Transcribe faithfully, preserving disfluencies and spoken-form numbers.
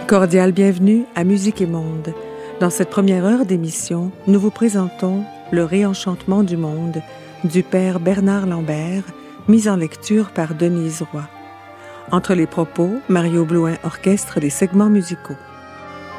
Cordial bienvenue à Musique et Monde. Dans cette première heure d'émission, nous vous présentons Le réenchantement du monde du père Bernard Lambert, mis en lecture par Denise Roy. Entre les propos, Mario Blouin orchestre les segments musicaux.